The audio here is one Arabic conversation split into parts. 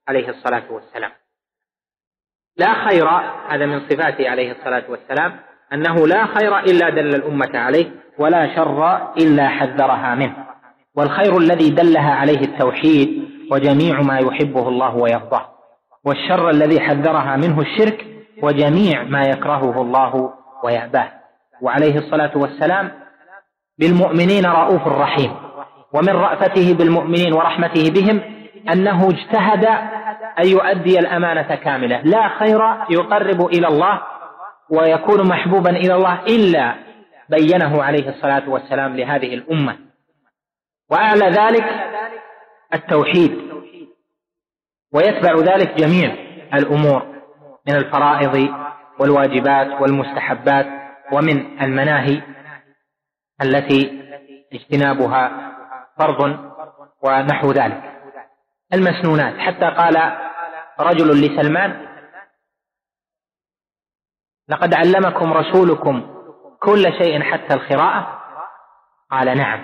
عليه الصلاة والسلام. لا خير، هذا من صفاته عليه الصلاة والسلام، أنه لا خير إلا دل الأمة عليه، ولا شر إلا حذرها منه. والخير الذي دلها عليه التوحيد وجميع ما يحبه الله ويرضاه، والشر الذي حذرها منه الشرك وجميع ما يكرهه الله ويأباه. وعليه الصلاة والسلام بالمؤمنين رؤوف رحيم، ومن رأفته بالمؤمنين ورحمته بهم أنه اجتهد أن يؤدي الأمانة كاملة. لا خير يقرب إلى الله ويكون محبوبا إلى الله إلا بينه عليه الصلاة والسلام لهذه الأمة. وأعلى ذلك التوحيد، ويتبع ذلك جميع الأمور من الفرائض والواجبات والمستحبات، ومن المناهي التي اجتنابها فرض ونحو ذلك، المسنونات. حتى قال رجل لسلمان: لقد علمكم رسولكم كل شيء حتى القراءة؟ قال: نعم.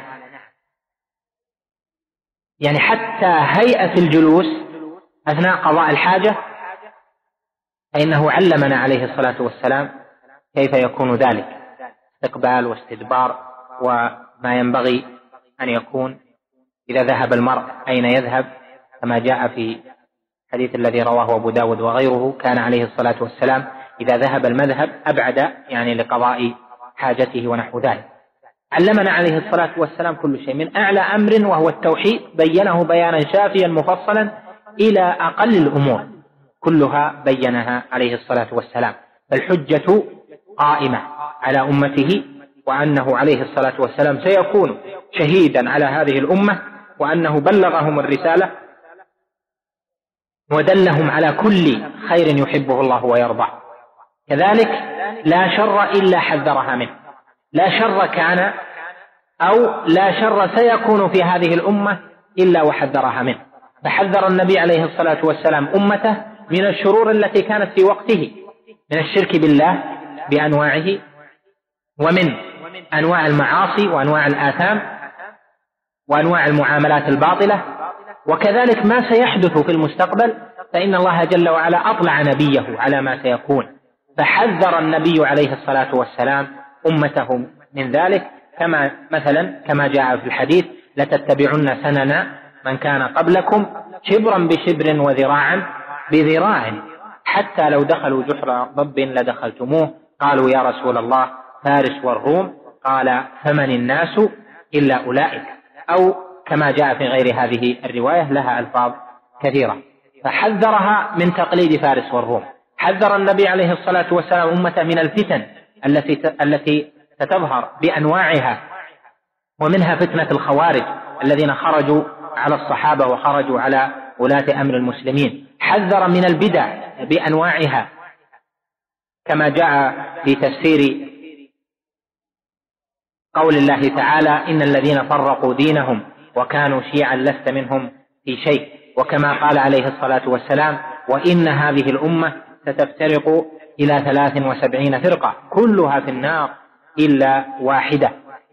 يعني حتى هيئة الجلوس أثناء قضاء الحاجة فإنه علمنا عليه الصلاة والسلام كيف يكون ذلك، استقبال واستدبار، وما ينبغي أن يكون إذا ذهب المرء أين يذهب، كما جاء في الحديث الذي رواه أبو داود وغيره: كان عليه الصلاة والسلام إذا ذهب المذهب أبعد، يعني لقضاء حاجته ونحو ذلك. علمنا عليه الصلاة والسلام كل شيء، من أعلى أمر وهو التوحيد بينه بيانا شافيا مفصلا إلى أقل الأمور كلها بينها عليه الصلاة والسلام. فالحجة قائمة على أمته، وأنه عليه الصلاة والسلام سيكون شهيدا على هذه الأمة، وأنه بلغهم الرسالة ودلهم على كل خير يحبه الله ويرضى. كذلك لا شر إلا حذرها منه، لا شر كان أو لا شر سيكون في هذه الأمة إلا وحذرها منه. فحذر النبي عليه الصلاة والسلام أمته من الشرور التي كانت في وقته، من الشرك بالله بأنواعه، ومن أنواع المعاصي وأنواع الآثام وأنواع المعاملات الباطلة، وكذلك ما سيحدث في المستقبل، فإن الله جل وعلا أطلع نبيه على ما سيكون، فحذر النبي عليه الصلاة والسلام أمته من ذلك، كما جاء في الحديث: لتتبعن سنن من كان قبلكم شبرا بشبر وذراعا بذراع، حتى لو دخلوا جحر ضب لدخلتموه. قالوا: يا رسول الله فارس والروم؟ قال: فمن الناس إلا أولئك، أو كما جاء في غير هذه الرواية لها ألفاظ كثيرة. فحذرها من تقليد فارس والروم. حذر النبي عليه الصلاة والسلام أمته من الفتن التي ستظهر بأنواعها، ومنها فتنة الخوارج الذين خرجوا على الصحابة وخرجوا على ولاة أمر المسلمين. حذر من البدع بأنواعها، كما جاء في تفسير قول الله تعالى: إن الذين فرقوا دينهم وكانوا شيعا لست منهم في شيء. وكما قال عليه الصلاة والسلام: وإن هذه الأمة ستفترق إلى 73 فرقة كلها في النار إلا واحدة.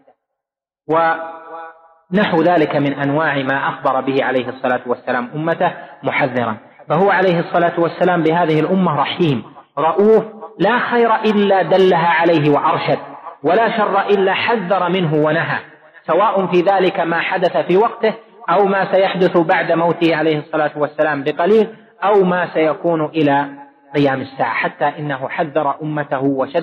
ونحو ذلك من أنواع ما أخبر به عليه الصلاة والسلام أمته محذرا. فهو عليه الصلاة والسلام بهذه الأمة رحيم رؤوف، لا خير إلا دلها عليه وأرشد، ولا شر إلا حذر منه ونهى، سواء في ذلك ما حدث في وقته أو ما سيحدث بعد موته عليه الصلاة والسلام بقليل، أو ما سيكون إلى قيام الساعة. حتى إنه حذر أمته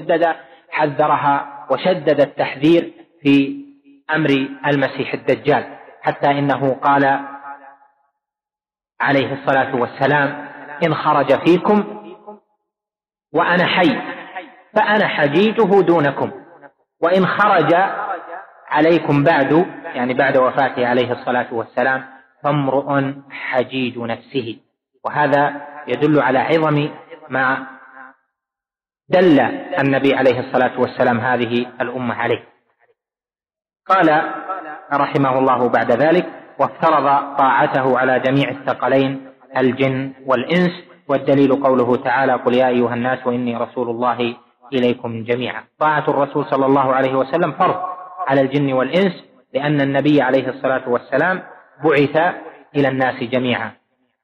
حذرها وشدد التحذير في أمر المسيح الدجال، حتى إنه قال عليه الصلاة والسلام: إن خرج فيكم وأنا حي فأنا حجيجه دونكم، وإن خرج عليكم بعد، يعني بعد وفاته عليه الصلاة والسلام، فامرؤ حجيج نفسه. وهذا يدل على عظم ما دل النبي عليه الصلاة والسلام هذه الأمة عليه. قال رحمه الله بعد ذلك: وافترض طاعته على جميع الثقلين الجن والإنس، والدليل قوله تعالى: قل يا أيها الناس إني رسول الله إليكم جميعا. طاعة الرسول صلى الله عليه وسلم فرض على الجن والإنس، لأن النبي عليه الصلاة والسلام بعث إلى الناس جميعا.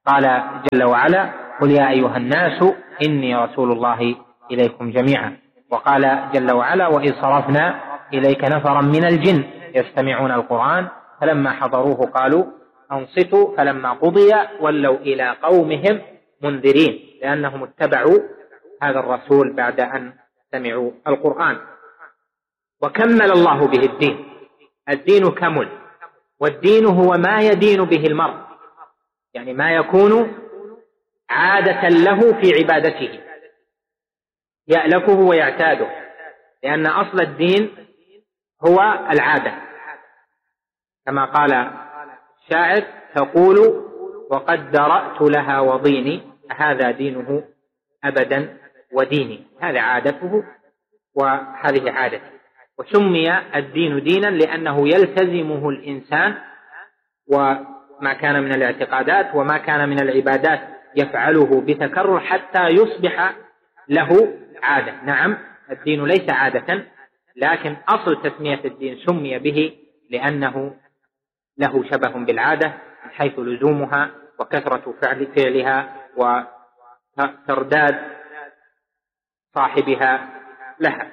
قال جل وعلا: قل يا أيها الناس إني رسول الله إليكم جميعا. وقال جل وعلا: وإذ صرفنا إليك نفرا من الجن يستمعون القرآن فلما حضروه قالوا أنصتوا فلما قضي ولوا إلى قومهم منذرين، لأنهم اتبعوا هذا الرسول بعد أن سمعوا القرآن. وكمل الله به الدين. الدين كمل، والدين هو ما يدين به المرء، يعني ما يكون عادة له في عبادته يألفه ويعتاده، لأن أصل الدين هو العادة، كما قال الشاعر: تقول وقد درأت لها وضيني هذا دينه أبدا وديني. هذا عادته وهذه عادته. وسمي الدين دينا لأنه يلتزمه الإنسان، وما كان من الاعتقادات وما كان من العبادات يفعله بتكرر حتى يصبح له عادة. نعم، الدين ليس عادة، لكن أصل تسمية الدين سمي به لأنه له شبه بالعادة من حيث لزومها وكثرة فعلها وترداد صاحبها لها.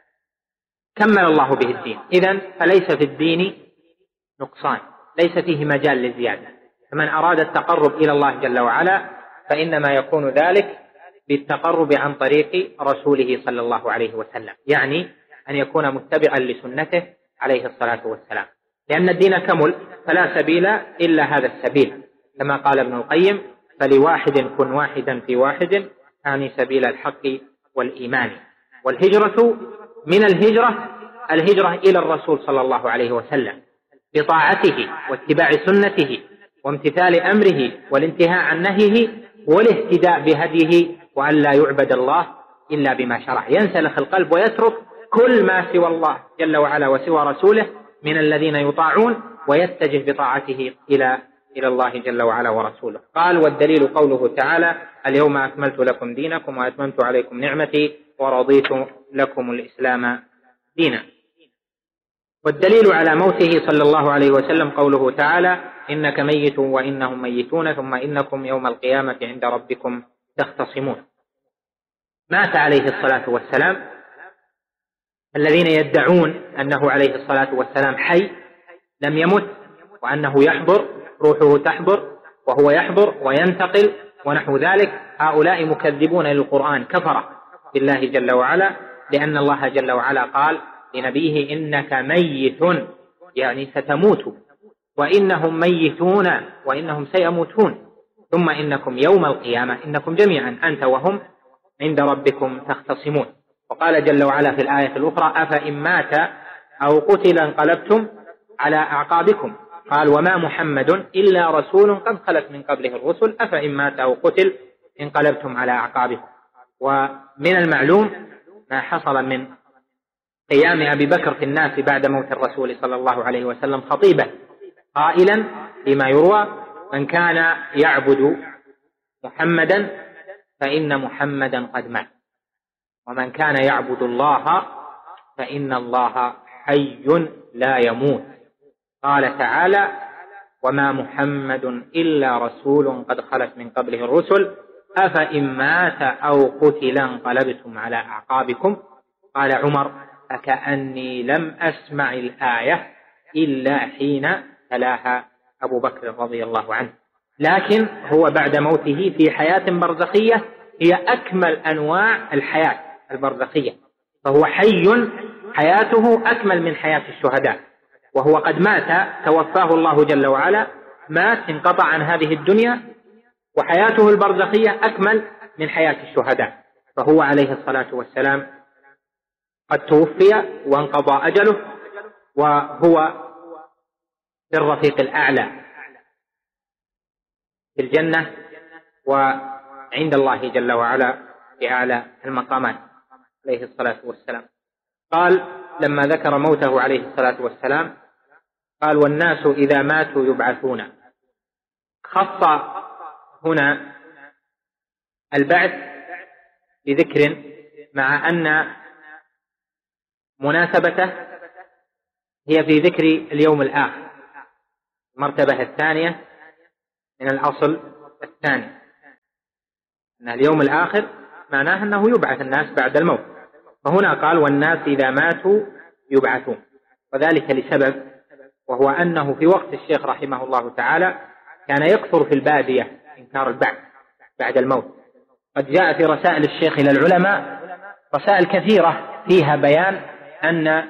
كمل الله به الدين. إذن فليس في الدين نقصان، ليس فيه مجال للزيادة. فمن أراد التقرب إلى الله جل وعلا فإنما يكون ذلك بالتقرب عن طريق رسوله صلى الله عليه وسلم، يعني أن يكون متبعا لسنته عليه الصلاة والسلام، لأن الدين كمل فلا سبيل إلا هذا السبيل، كما قال ابن القيم: فلواحد كن واحدا في واحد، يعني سبيل الحق والإيمان. والهجرة من الهجرة إلى الرسول صلى الله عليه وسلم بطاعته واتباع سنته وامتثال أمره والانتهاء عن نهيه والاهتداء بهديه، وأن لا يعبد الله إلا بما شرع. ينسلخ القلب ويترك كل ما سوى الله جل وعلا وسوى رسوله من الذين يطاعون، ويتجه بطاعته إلى الله جل وعلا ورسوله. قال: والدليل قوله تعالى: اليوم أكملت لكم دينكم وأتممت عليكم نعمتي ورضيت لكم الإسلام دينا. والدليل على موته صلى الله عليه وسلم قوله تعالى: إنك ميت وإنهم ميتون ثم إنكم يوم القيامة عند ربكم تختصمون. مات عليه الصلاة والسلام. الذين يدعون أنه عليه الصلاة والسلام حي لم يمت، وأنه يحضر، روحه تحضر وهو يحضر وينتقل ونحو ذلك، هؤلاء مكذبون للقرآن، كفر بالله جل وعلا، لأن الله جل وعلا قال لنبيه: إنك ميت، يعني ستموت، وإنهم ميتون، وإنهم سيموتون، ثم إنكم يوم القيامة، إنكم جميعا أنت وهم عند ربكم تختصمون. وقال جل وعلا في الآية الأخرى: أفإن مات أو قتل انقلبتم على أعقابكم، قال: وما محمد إلا رسول قد خلت من قبله الرسل أفإن مات أو قتل انقلبتم على أعقابكم. ومن المعلوم ما حصل من قيام أبي بكر في الناس بعد موت الرسول صلى الله عليه وسلم خطيبا قائلا لما يروى: من كان يعبد محمدا فإن محمدا قد مات، ومن كان يعبد الله فإن الله حي لا يموت. قال تعالى: وما محمد إلا رسول قد خلت من قبله الرسل أفإن مات أو قتل انقلبتم على أعقابكم. قال عمر: فكأني لم أسمع الآية إلا حين تلاها أبو بكر رضي الله عنه. لكن هو بعد موته في حياة برزخية هي أكمل أنواع الحياة البرزخية، فهو حي حياته أكمل من حياة الشهداء، وهو قد مات توفاه الله جل وعلا، مات انقطع عن هذه الدنيا، وحياته البرزخية أكمل من حياة الشهداء، فهو عليه الصلاة والسلام قد توفي وانقضى أجله، وهو في الرفيق الأعلى في الجنة وعند الله جل وعلا في أعلى المقامات عليه الصلاة والسلام. قال لما ذكر موته عليه الصلاة والسلام: قال: والناس إذا ماتوا يبعثون. خص هنا البعث بذكر، مع أن مناسبته هي في ذكر اليوم الآخر، المرتبة الثانية من الأصل الثاني، أن اليوم الآخر معناه أنه يبعث الناس بعد الموت، فهنا قال والناس إذا ماتوا يبعثون، وذلك لسبب، وهو أنه في وقت الشيخ رحمه الله تعالى كان يكثر في البادية إنكار البعث بعد الموت. قد جاء في رسائل الشيخ إلى العلماء رسائل كثيرة فيها بيان أن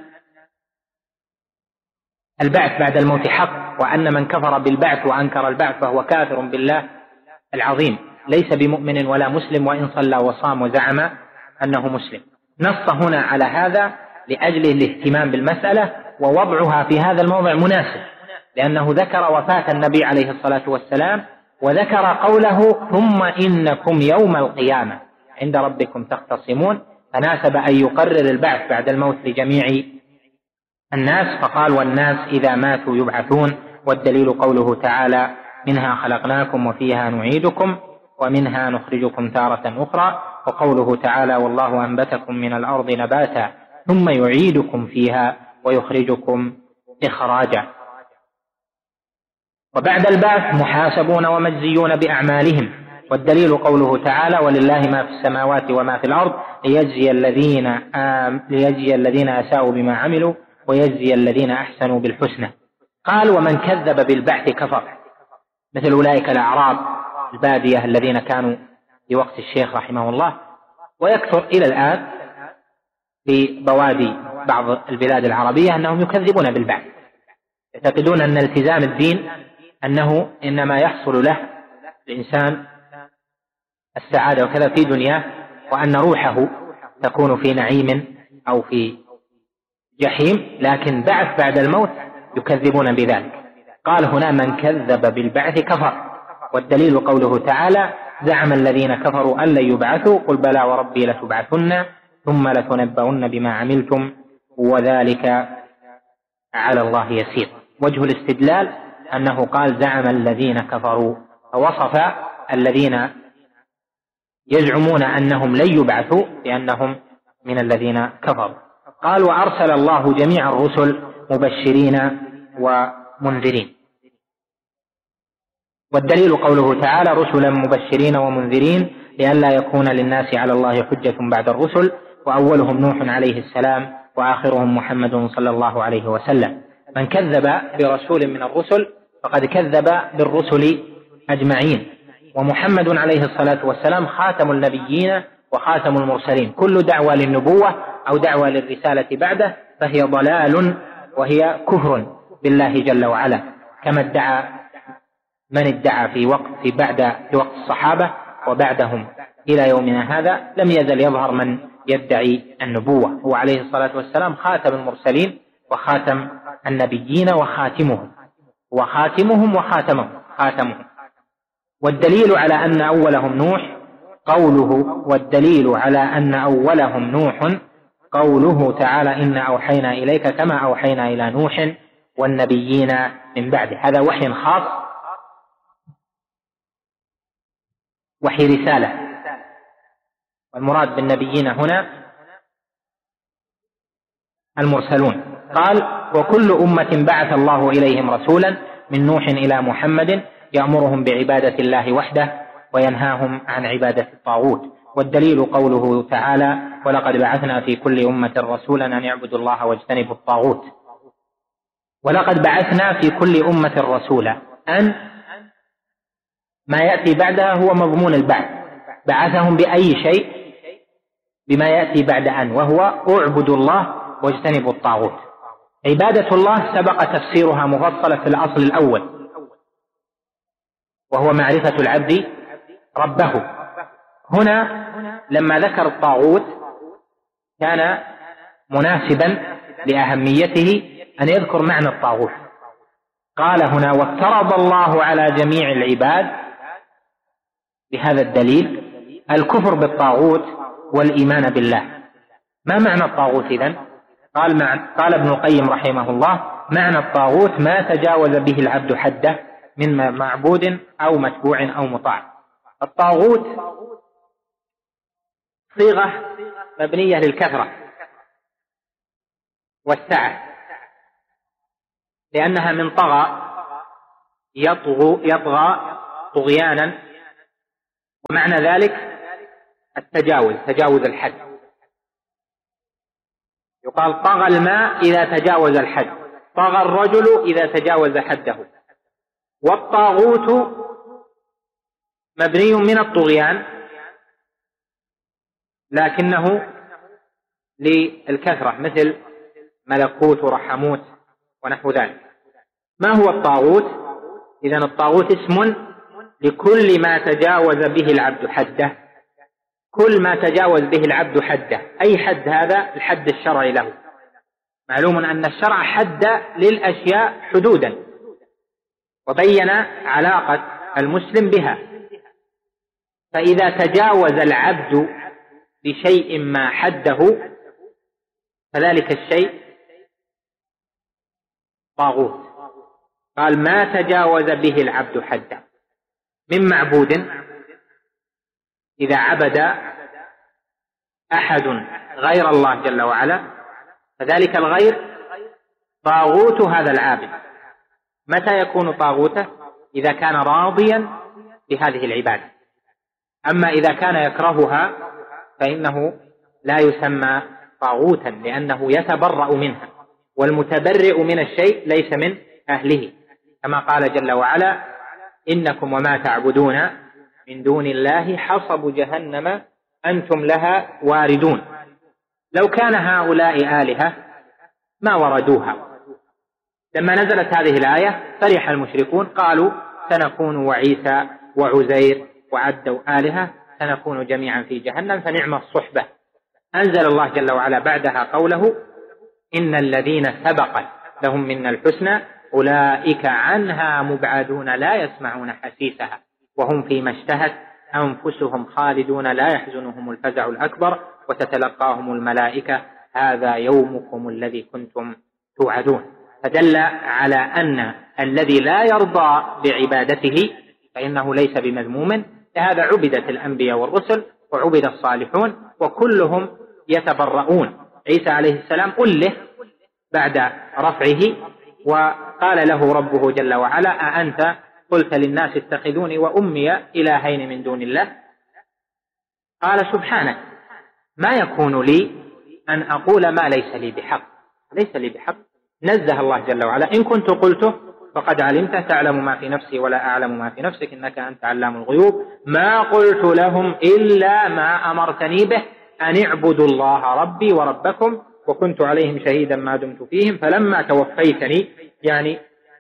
البعث بعد الموت حق، وأن من كفر بالبعث وأنكر البعث فهو كافر بالله العظيم، ليس بمؤمن ولا مسلم وإن صلى وصام وزعم أنه مسلم. نص هنا على هذا لأجل الاهتمام بالمسألة، ووضعها في هذا الموضع مناسب، لأنه ذكر وفاة النبي عليه الصلاة والسلام، وذكر قوله ثم إنكم يوم القيامة عند ربكم تختصمون، فناسب أن يقرر البعث بعد الموت لجميع الناس، فقال والناس إذا ماتوا يبعثون. والدليل قوله تعالى منها خلقناكم وفيها نعيدكم ومنها نخرجكم تارة أخرى، وقوله تعالى والله أنبتكم من الأرض نباتا ثم يعيدكم فيها ويخرجكم إخراجا. وبعد البعث محاسبون ومجزيون بأعمالهم، والدليل قوله تعالى ولله ما في السماوات وما في الأرض ليجزي الذين أساءوا بما عملوا ويجزي الذين أحسنوا بالحسنى. قال ومن كذب بالبعث كفر، مثل أولئك الأعراب البادية الذين كانوا في وقت الشيخ رحمه الله، ويكثر إلى الآن في بوادي بعض البلاد العربية أنهم يكذبون بالبعث، يعتقدون أن التزام الدين أنه إنما يحصل له الإنسان السعادة وكذا في دنياه، وأن روحه تكون في نعيم أو في جحيم، لكن بعث بعد الموت يكذبون بذلك. قال هنا من كذب بالبعث كفر، والدليل قوله تعالى زعم الذين كفروا أن لن يبعثوا قل بلى وربي لتبعثن ثم لتنبؤن بما عملتم وذلك على الله يسير. وجه الاستدلال أنه قال زعم الذين كفروا، فوصف الذين يزعمون أنهم لن يبعثوا لأنهم من الذين كفروا. قال وأرسل الله جميع الرسل مبشرين ومنذرين، والدليل قوله تعالى رسلا مبشرين ومنذرين لئلا يكون للناس على الله حجة بعد الرسل، وأولهم نوح عليه السلام وآخرهم محمد صلى الله عليه وسلم. من كذب برسول من الرسل فقد كذب بالرسل أجمعين، ومحمد عليه الصلاة والسلام خاتم النبيين وخاتم المرسلين، كل دعوة للنبوة أو دعوة للرسالة بعده فهي ضلال وهي كفر بالله جل وعلا، كما ادعى من ادعى في وقت الصحابة وبعدهم إلى يومنا هذا لم يزل يظهر من يدعي النبوة. هو عليه الصلاة والسلام خاتم المرسلين وخاتم النبيين وخاتمهم والدليل على أن أولهم نوح قوله تعالى إنا أوحينا إليك كما أوحينا إلى نوح والنبيين من بعده. هذا وحي خاص، وحي رسالة، والمراد بالنبيين هنا المرسلون. قال وكل أمة بعث الله إليهم رسولا من نوح إلى محمد يأمرهم بعبادة الله وحده وينهاهم عن عبادة الطاغوت. والدليل قوله تعالى ولقد بعثنا في كل أمة رسولا أن يعبدوا الله واجتنبوا الطاغوت. ولقد بعثنا في كل أمة رسولا، أن ما يأتي بعدها هو مضمون البعث، بعثهم بأي شيء بما يأتي بعد أن، وهو اعبدوا الله واجتنبوا الطاغوت. عبادة الله سبق تفسيرها مفصلة في الأصل الأول، وهو معرفة العبد ربه. هنا لما ذكر الطاغوت كان مناسبا لأهميته أن يذكر معنى الطاغوت. قال هنا وافترض الله على جميع العباد بهذا الدليل الكفر بالطاغوت والإيمان بالله. ما معنى الطاغوت إذن؟ قال ابن القيم رحمه الله معنى الطاغوت ما تجاوز به العبد حده من معبود أو متبوع أو مطاع. الطاغوت صيغة مبنية للكثرة والسعة، لأنها من طغى يطغى طغيانا ومعنى ذلك التجاوز، تجاوز الحد. يقال طغى الماء إذا تجاوز الحد، طغى الرجل إذا تجاوز حده. والطاغوت مبني من الطغيان لكنه للكثرة، مثل ملكوت ورحموت ونحو ذلك. ما هو الطاغوت؟ إذن الطاغوت اسم لكل ما تجاوز به العبد حده، كل ما تجاوز به العبد حده. أي حد هذا؟ الحد الشرعي له. معلوم أن الشرع حد للأشياء حدودا وبين علاقة المسلم بها، فإذا تجاوز العبد بشيء ما حده فذلك الشيء طاغوت. قال ما تجاوز به العبد حده من معبود، إذا عبد أحد غير الله جل وعلا فذلك الغير طاغوت هذا العابد. متى يكون طاغوته؟ إذا كان راضيا بهذه العبادة. أما إذا كان يكرهها فإنه لا يسمى طاغوتا، لأنه يتبرأ منها، والمتبرئ من الشيء ليس من أهله، كما قال جل وعلا إنكم وما تعبدون من دون الله حصب جهنم أنتم لها واردون. لو كان هؤلاء آلهة ما وردوها. لما نزلت هذه الآية فرح المشركون، قالوا سنكون وعيسى وعزير وعدوا آلهة سنكون جميعا في جهنم فنعم الصحبة. أنزل الله جل وعلا بعدها قوله إن الذين سبقت لهم منا الحسنى أولئك عنها مبعدون لا يسمعون حسيسها وهم فيما اشتهت أنفسهم خالدون لا يحزنهم الفزع الأكبر وتتلقاهم الملائكة هذا يومكم الذي كنتم توعدون. فدل على أن الذي لا يرضى بعبادته فإنه ليس بمذموم، لهذا عبدت الأنبياء والرسل وعبد الصالحون وكلهم يتبرؤون. عيسى عليه السلام أله بعد رفعه وقال له ربه جل وعلا أأنت قلت للناس اتخذوني وأمي إلهين من دون الله؟ قال سبحانك ما يكون لي أن أقول ما ليس لي بحق، ليس لي بحق. نزه الله جل وعلا إن كنت قلته فقد علمت تعلم ما في نفسي ولا أعلم ما في نفسك إنك أنت علام الغيوب ما قلت لهم إلا ما أمرتني به أن اعبدوا الله ربي وربكم وكنت عليهم شهيدا ما دمت فيهم فلما توفيتني يعني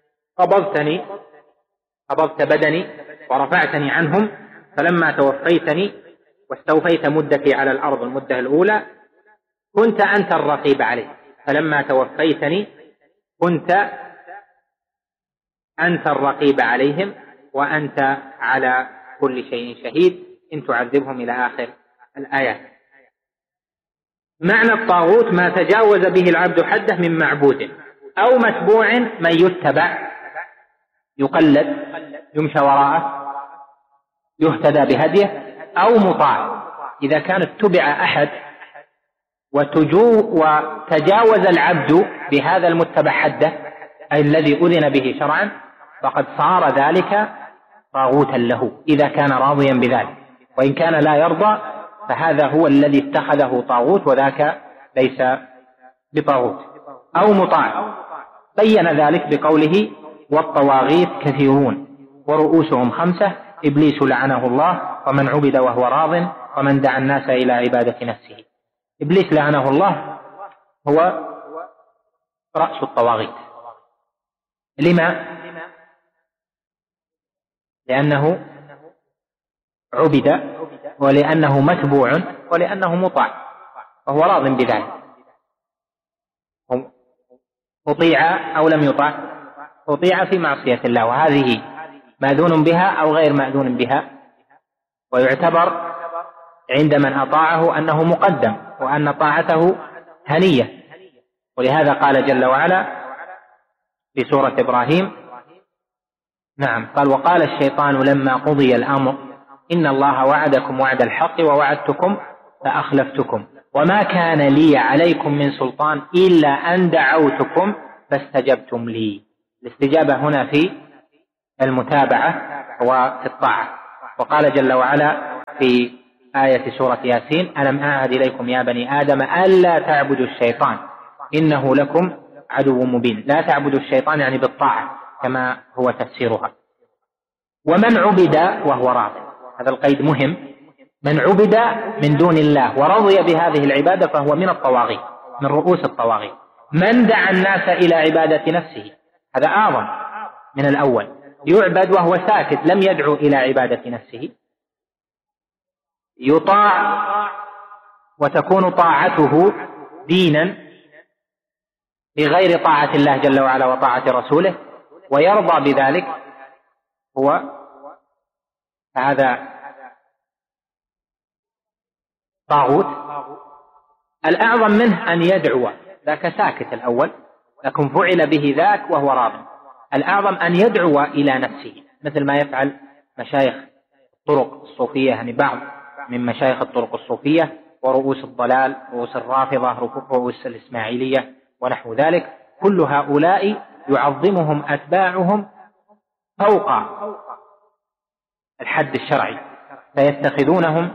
قبضت بدني ورفعتني عنهم، فلما توفيتني واستوفيت مدتي على الأرض المدة الأولى كنت أنت الرقيب عليه، فلما توفيتني كنت أنت الرقيب عليهم وأنت على كل شيء شهيد إن تعذبهم إلى آخر الآيات. معنى الطاغوت ما تجاوز به العبد حده من معبود أو متبوع من يتبع يقلد يمشى وراءه يهتدى بهديه، أو مطاع إذا كان اتبع أحد وتجاوز العبد بهذا المتبع حده أي الذي أذن به شرعا فقد صار ذلك طاغوتا له إذا كان راضيا بذلك، وإن كان لا يرضى فهذا هو الذي اتخذه طاغوت وذاك ليس بطاغوت. أو مطاع بين ذلك بقوله والطواغيت كثيرون ورؤوسهم 5 إبليس لعنه الله ومن عبد وهو راض ومن دعا الناس إلى عبادة نفسه. إبليس لعنه الله هو رأس الطواغيت. لما؟ لأنه عبد ولأنه متبوع ولأنه مطاع وهو راض بذلك. أطيع أو لم يطاع؟ أطيع في معصية الله وهذه مأذون بها أو غير مأذون بها، ويعتبر عند من أطاعه أنه مقدم وأن طاعته هنية. ولهذا قال جل وعلا في سورة إبراهيم نعم قال وقال الشيطان لما قضي الأمر إن الله وعدكم وعد الحق ووعدتكم فأخلفتكم وما كان لي عليكم من سلطان إلا أن دعوتكم فاستجبتم لي. الاستجابة هنا في المتابعة وفي الطاعة. وقال جل وعلا في آية سورة ياسين: ألم أعهد إليكم يا بني آدم ألا تعبدوا الشيطان إنه لكم عدو مبين. لا تعبدوا الشيطان يعني بالطاعة كما هو تفسيرها. ومن عبد وهو راض، هذا القيد مهم، من عبد من دون الله ورضي بهذه العبادة فهو من الطواغيت، من رؤوس الطواغيت. من دعا الناس إلى عبادة نفسه، هذا أعظم من الأول، يعبد وهو ساكت لم يدعو إلى عبادة نفسه، يطاع وتكون طاعته دينا بغير طاعة الله جل وعلا وطاعة رسوله ويرضى بذلك، هذا طاغوت. الأعظم منه أن يدعو، ذاك ساكت الأول لكن فعل به ذاك وهو راض. الأعظم أن يدعو إلى نفسه، مثل ما يفعل مشايخ الطرق الصوفية، يعني بعض من مشايخ الطرق الصوفية ورؤوس الضلال، رؤوس الرافضة، رؤوس الإسماعيلية ونحو ذلك. كل هؤلاء يعظمهم أتباعهم فوق الحد الشرعي، فيتخذونهم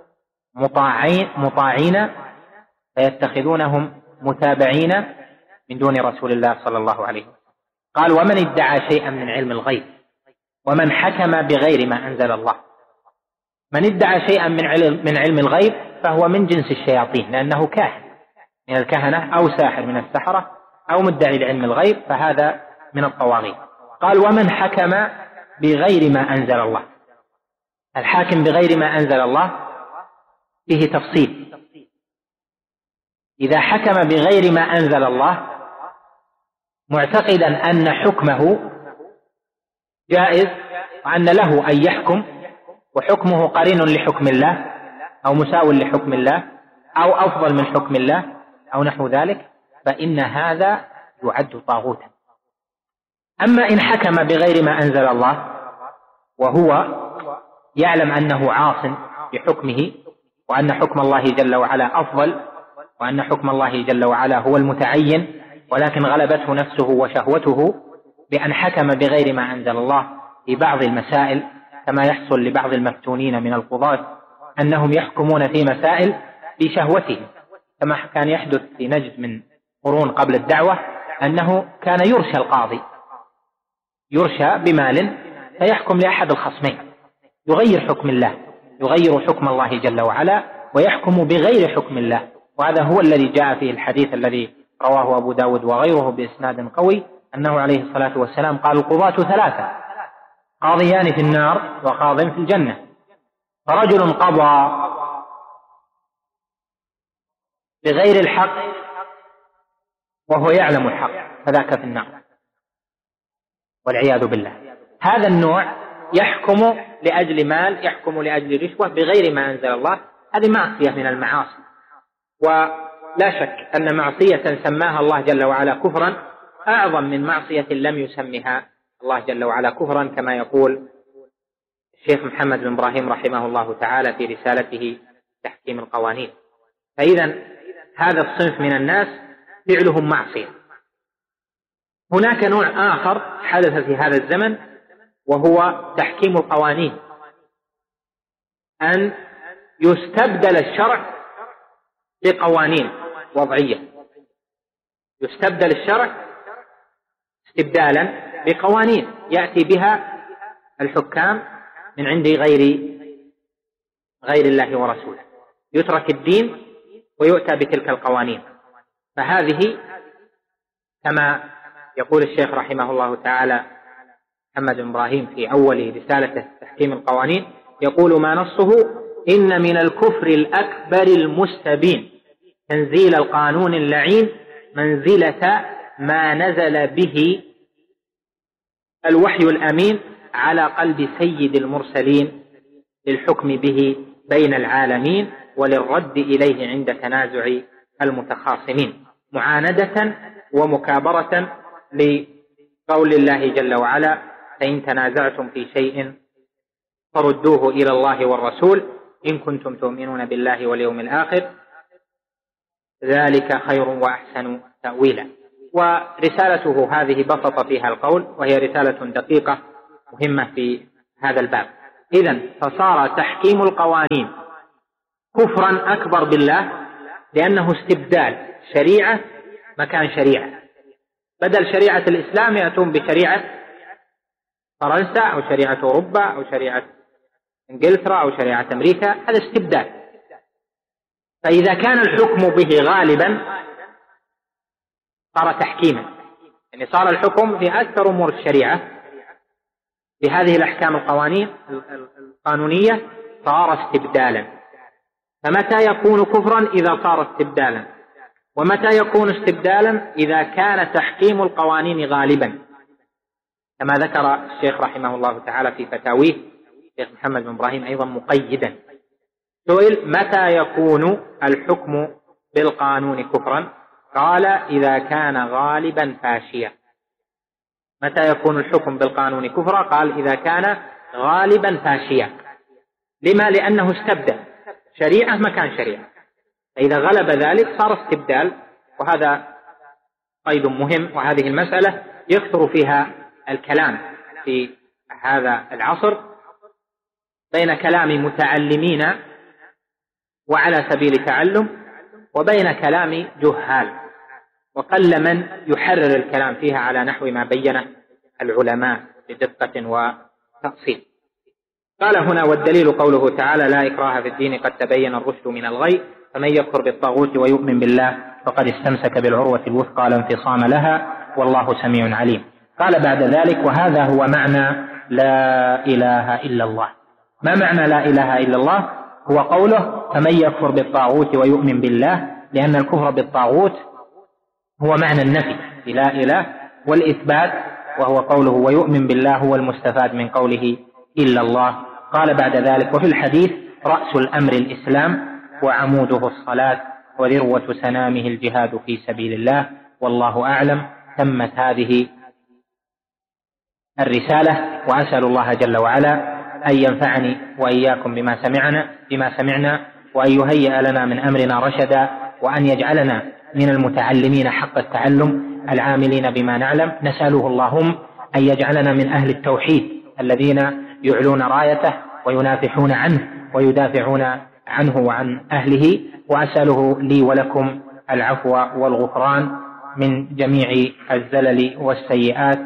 مطاعين، فيتخذونهم متابعين من دون رسول الله صلى الله عليه وسلم. قال: ومن ادعى شيئا من علم الغيب ومن حكم بغير ما أنزل الله. من ادعى شيئا من علم الغيب فهو من جنس الشياطين، لأنه كاهن من الكهنة أو ساحر من السحرة أو مدعي لعلم الغيب، فهذا من الطواغيت. قال: ومن حكم بغير ما أنزل الله. الحاكم بغير ما أنزل الله فيه تفصيل. إذا حكم بغير ما أنزل الله معتقدا أن حكمه جائز وأن له أن يحكم وحكمه قرين لحكم الله أو مساو لحكم الله أو أفضل من حكم الله أو نحو ذلك، فإن هذا يعد طاغوتا. أما إن حكم بغير ما أنزل الله وهو يعلم أنه عاص بحكمه وأن حكم الله جل وعلا أفضل وأن حكم الله جل وعلا هو المتعين، ولكن غلبته نفسه وشهوته بأن حكم بغير ما أنزل الله في بعض المسائل، كما يحصل لبعض المفتونين من القضاة أنهم يحكمون في مسائل بشهوتهم، كما كان يحدث في نجد من قرون قبل الدعوة، أنه كان يرشى القاضي، يرشى بمال فيحكم لأحد الخصمين، يغير حكم الله، يغير حكم الله جل وعلا ويحكم بغير حكم الله. وهذا هو الذي جاء فيه الحديث الذي رواه أبو داود وغيره بإسناد قوي، أنه عليه الصلاة والسلام قال: القضاة ثلاثة، قاضيان في النار وقاض في الجنة، فرجل قضى بغير الحق وهو يعلم الحق فذاك في النار والعياذ بالله. هذا النوع يحكم لأجل مال، يحكم لأجل رشوة بغير ما أنزل الله، هذه معصية من المعاصي. ولا شك أن معصية سماها الله جل وعلا كفرا أعظم من معصية لم يسمها الله جل وعلا كفرا، كما يقول الشيخ محمد بن إبراهيم رحمه الله تعالى في رسالته تحكيم القوانين. فإذا هذا الصنف من الناس فعلهم معصية. هناك نوع آخر حدث في هذا الزمن وهو تحكيم القوانين، أن يستبدل الشرع بقوانين وضعية، يستبدل الشرع استبدالا بقوانين يأتي بها الحكام من عند غير الله ورسوله، يترك الدين ويؤتى بتلك القوانين. فهذه كما يقول الشيخ رحمه الله تعالى محمد بن إبراهيم في أول رسالته تحكيم القوانين، يقول: ما نصه: إن من الكفر الأكبر المستبين تنزيل القانون اللعين منزلة ما نزل به الوحي الأمين على قلب سيد المرسلين للحكم به بين العالمين وللرد إليه عند تنازع المتخاصمين، معاندة ومكابرة لقول الله جل وعلا: فإن تنازعتم في شيء فردوه إلى الله والرسول إن كنتم تؤمنون بالله واليوم الآخر ذلك خير وأحسن تأويلا. ورسالته هذه بسط فيها القول، وهي رسالة دقيقة مهمة في هذا الباب. إذن فصار تحكيم القوانين كفرا أكبر بالله، لأنه استبدال شريعة مكان شريعة. بدل شريعة الإسلام يأتون بشريعة فرنسا أو شريعة أوروبا أو شريعة إنجلترا أو شريعة أمريكا، هذا استبدال. فإذا كان الحكم به غالبا صار تحكيما، يعني صار الحكم في أكثر أمور الشريعة في هذه الأحكام القانونية صار استبدالا. فمتى يكون كفرا؟ إذا صار استبدالا. ومتى يكون استبدالا؟ إذا كان تحكيم القوانين غالبا، كما ذكر الشيخ رحمه الله تعالى في فتاويه الشيخ محمد بن إبراهيم أيضا مقيدا. سئل متى يكون الحكم بالقانون كفرا؟ قال إذا كان غالبا فاشيا. متى يكون الحكم بالقانون كفرا؟ قال إذا كان غالبا فاشيا. لما؟ لأنه استبدل شريعة مكان شريعة، فإذا غلب ذلك صار استبدال. وهذا قيد مهم، وهذه المسألة يكثر فيها الكلام في هذا العصر بين كلام متعلمين وعلى سبيل تعلم وبين كلام جهال، وقل من يحرر الكلام فيها على نحو ما بينه العلماء بدقة وتفصيل. قال هنا: والدليل قوله تعالى: لا إكراه في الدين قد تبين الرشد من الغي فمن يكفر بالطاغوت ويؤمن بالله فقد استمسك بالعروة الوثقى لا انفصام لها والله سميع عليم. قال بعد ذلك: وهذا هو معنى لا إله إلا الله. ما معنى لا إله إلا الله؟ هو قوله: فمن يكفر بالطاغوت ويؤمن بالله، لأن الكفر بالطاغوت هو معنى النفي لا إله، والإثبات وهو قوله ويؤمن بالله هو المستفاد من قوله إلا الله. قال بعد ذلك: وفي الحديث: رأس الأمر الإسلام وعموده الصلاة وذروة سنامه الجهاد في سبيل الله والله أعلم. تمت هذه الرسالة، وأسأل الله جل وعلا أن ينفعني وإياكم بما سمعنا وأن يهيئ لنا من أمرنا رشدا، وأن يجعلنا من المتعلمين حق التعلم العاملين بما نعلم. نسأله اللهم أن يجعلنا من أهل التوحيد الذين يعلون رايته وينافحون عنه ويدافعون عنه وعن أهله. وأسأله لي ولكم العفو والغفران من جميع الزلل والسيئات،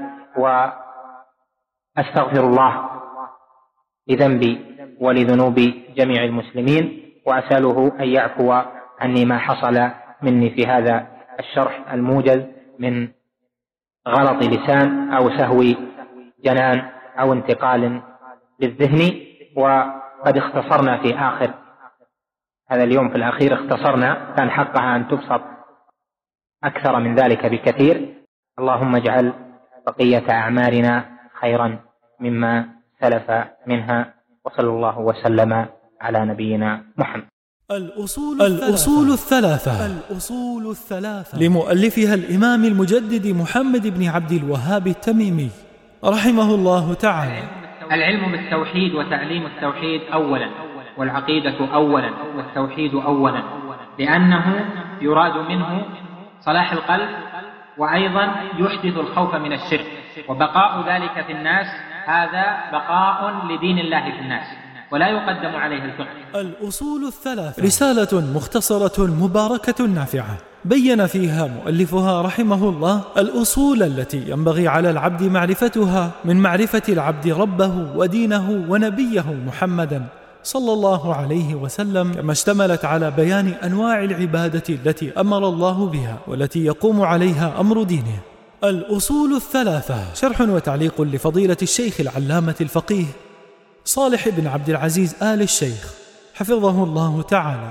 وأستغفر الله لذنبي ولذنوب جميع المسلمين، وأسأله أن يعفو عني ما حصل مني في هذا الشرح الموجز من غلط لسان أو سهو جنان أو انتقال للذهن. وقد اختصرنا في آخر هذا اليوم، في الأخير اختصرنا، كان حقها أن تبسط أكثر من ذلك بكثير. اللهم اجعل بقية أعمارنا خيرا مما سلف منها، وصلى الله وسلم على نبينا محمد. الأصول الثلاثة لمؤلفها الإمام المجدد محمد بن عبد الوهاب التميمي رحمه الله تعالى. العلم بالتوحيد وتعليم التوحيد أولا، والعقيدة أولا، والتوحيد أولا، لأنه يراد منه صلاح القلب، وأيضا يحدث الخوف من الشرك، وبقاء ذلك في الناس هذا بقاء لدين الله في الناس، ولا يقدم عليه الفقه. الأصول الثلاثة رسالة مختصرة مباركة نافعة بين فيها مؤلفها رحمه الله الأصول التي ينبغي على العبد معرفتها من معرفة العبد ربه ودينه ونبيه محمدا صلى الله عليه وسلم، كما اشتملت على بيان أنواع العبادة التي أمر الله بها والتي يقوم عليها أمر دينه. الأصول الثلاثة شرح وتعليق لفضيلة الشيخ العلامة الفقيه صالح بن عبد العزيز آل الشيخ حفظه الله تعالى.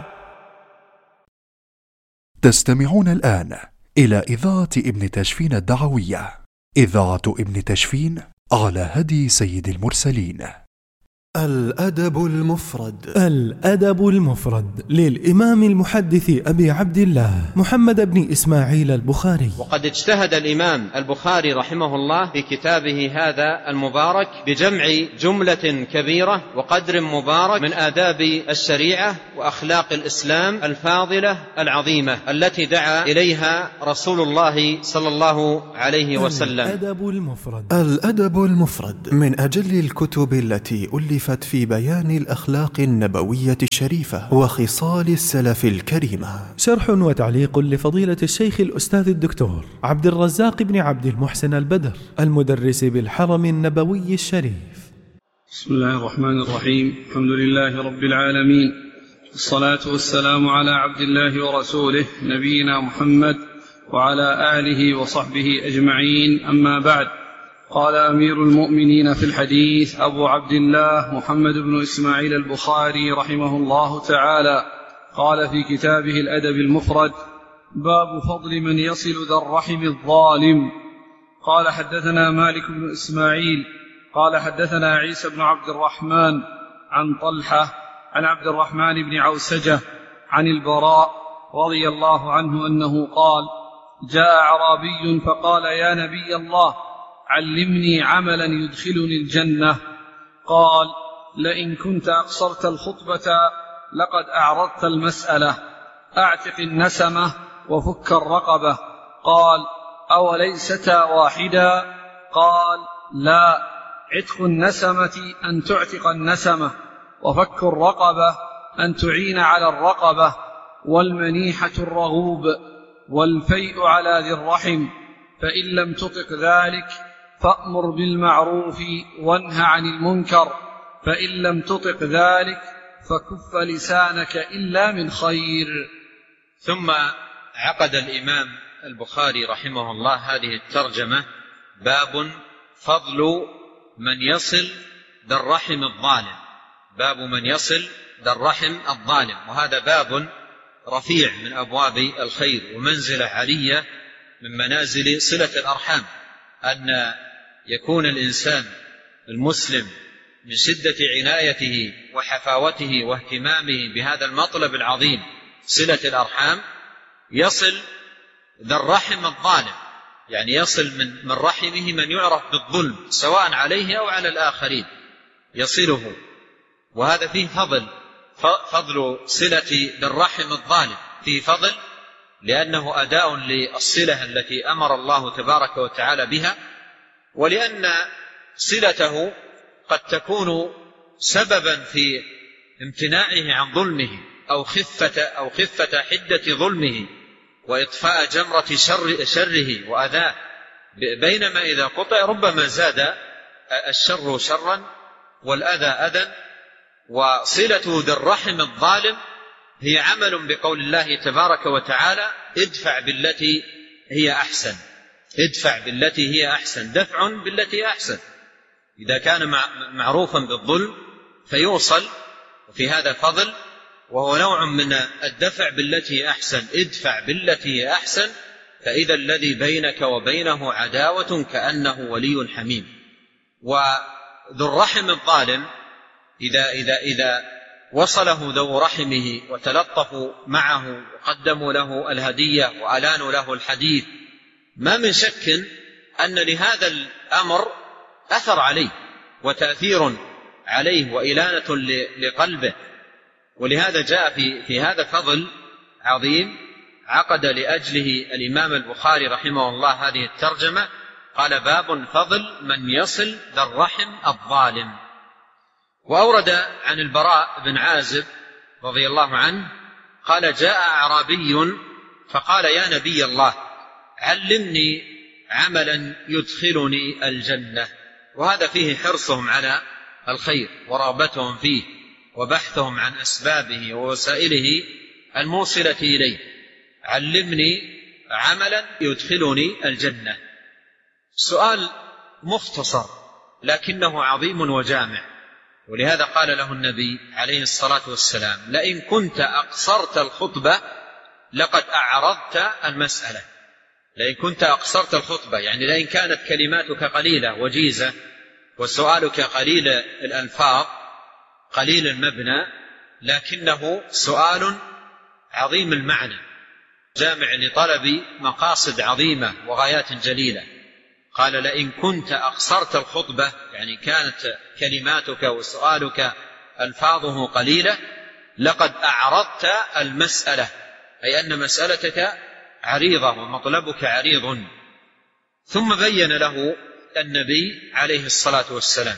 تستمعون الآن إلى إذاعة ابن تشفين الدعوية، إذاعة ابن تشفين على هدي سيد المرسلين. الأدب المفرد للإمام المحدث أبي عبد الله محمد بن إسماعيل البخاري. وقد اجتهد الإمام البخاري رحمه الله في كتابه هذا المبارك بجمع جملة كبيرة وقدر مبارك من آداب الشريعة وأخلاق الإسلام الفاضلة العظيمة التي دعا إليها رسول الله صلى الله عليه وسلم. الأدب المفرد من أجل الكتب التي ألفت ألفت في بيان الأخلاق النبوية الشريفة وخصال السلف الكريمة. شرح وتعليق لفضيلة الشيخ الأستاذ الدكتور عبد الرزاق بن عبد المحسن البدر، المدرس بالحرم النبوي الشريف. بسم الله الرحمن الرحيم. الحمد لله رب العالمين، الصلاة والسلام على عبد الله ورسوله نبينا محمد وعلى آله وصحبه أجمعين، أما بعد. قال أمير المؤمنين في الحديث أبو عبد الله محمد بن إسماعيل البخاري رحمه الله تعالى، قال في كتابه الأدب المفرد: باب فضل من يصل ذا الرحم الظالم. قال حدثنا مالك بن إسماعيل قال حدثنا عيسى بن عبد الرحمن عن طلحة عن عبد الرحمن بن عوسجة عن البراء رضي الله عنه أنه قال: جاء أعرابي فقال: يا نبي الله، علمني عملا يدخلني الجنة. قال: لئن كنت أقصرت الخطبة لقد أعرضت المسألة، أعتق النسمة وفك الرقبة. قال: أوليستا واحدا؟ قال: لا، عتق النسمة أن تعتق النسمة، وفك الرقبة أن تعين على الرقبة، والمنيحة الرغوب، والفيء على ذي الرحم، فإن لم تطق ذلك فأمر بالمعروف وانه عن المنكر، فإن لم تطق ذلك فكف لسانك إلا من خير. ثم عقد الإمام البخاري رحمه الله هذه الترجمة: باب فضل من يصل ذا الرحم الظالم. باب من يصل ذا الرحم الظالم، وهذا باب رفيع من أبواب الخير ومنزلة عالية من منازل صلة الأرحام، أن يكون الإنسان المسلم من شدة عنايته وحفاوته واهتمامه بهذا المطلب العظيم صلة الأرحام يصل ذا الرحم الظالم، يعني يصل من رحمه من يعرف بالظلم سواء عليه أو على الآخرين يصله. وهذا فيه فضل صلة ذا الرحم الظالم، فيه فضل لأنه أداء للصلة التي أمر الله تبارك وتعالى بها، ولأن صلته قد تكون سببا في امتناعه عن ظلمه أو خفة حدة ظلمه وإطفاء جمرة شره وأذاه، بينما إذا قطع ربما زاد الشر شرا والأذى أذى. وصلة ذي الرحم الظالم هي عمل بقول الله تبارك وتعالى: ادفع بالتي هي أحسن. ادفع بالتي هي أحسن، دفع بالتي أحسن. إذا كان معروفا بالظلم فيوصل، وفي هذا فضل، وهو نوع من الدفع بالتي هي أحسن. ادفع بالتي هي أحسن، فإذا الذي بينك وبينه عداوة كأنه ولي حميم. وذو الرحم الظالم إذا وصله ذو رحمه وتلطفوا معه وقدموا له الهدية وألانوا له الحديث، ما من شك أن لهذا الأمر أثر عليه وتأثير عليه وإلانة لقلبه. ولهذا جاء في هذا فضل عظيم عقد لأجله الإمام البخاري رحمه الله هذه الترجمة، قال: باب فضل من يصل ذا الرحم الظالم. وأورد عن البراء بن عازب رضي الله عنه قال: جاء أعرابي فقال: يا نبي الله، علمني عملا يدخلني الجنة. وهذا فيه حرصهم على الخير ورغبتهم فيه وبحثهم عن أسبابه ووسائله الموصلة إليه. علمني عملا يدخلني الجنة. سؤال مختصر لكنه عظيم وجامع، ولهذا قال له النبي عليه الصلاة والسلام: لئن كنت أقصرت الخطبة لقد أعرضت المسألة. لئن كنت أقصرت الخطبة يعني لئن كانت كلماتك قليلة وجيزة وسؤالك قليل الألفاظ قليل المبنى، لكنه سؤال عظيم المعنى جامع لطلب مقاصد عظيمة وغايات جليلة. قال: لئن كنت أقصرت الخطبة يعني كانت كلماتك وسؤالك ألفاظه قليلة، لقد أعرضت المسألة، أي أن مسألتك عريضة ومطلبك عريض. ثم بين له النبي عليه الصلاة والسلام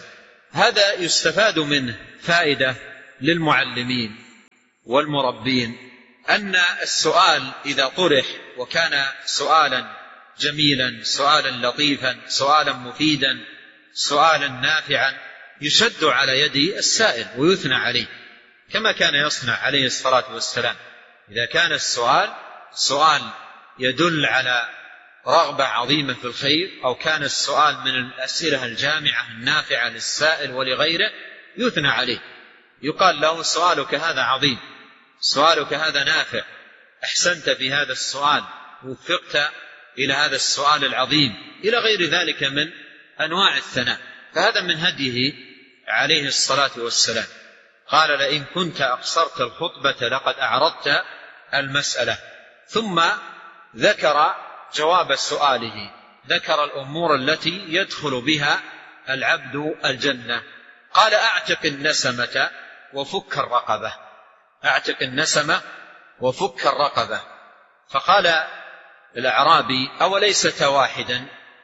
هذا يستفاد منه فائدة للمعلمين والمربين، أن السؤال إذا طرح وكان سؤالا جميلا، سؤالا لطيفا، سؤالا مفيدا، سؤالا نافعا، يشد على يد السائل ويثنى عليه كما كان يصنع عليه الصلاة والسلام. إذا كان السؤال سؤال يدل على رغبة عظيمة في الخير، أو كان السؤال من الأسئلة الجامعة النافعة للسائل ولغيره، يثنى عليه، يقال له سؤالك هذا عظيم، سؤالك هذا نافع، أحسنت في هذا السؤال، وفقت إلى هذا السؤال العظيم، إلى غير ذلك من أنواع الثناء. فهذا من هديه عليه الصلاة والسلام. قال: لئن كنت أقصرت الخطبة لقد أعرضت المسألة. ثم ذكر جواب سؤاله، ذكر الأمور التي يدخل بها العبد الجنة. قال: أعتق النسمة وفك الرقبة. أعتق النسمة وفك الرقبة. فقال الأعرابي: أوليست واحدا؟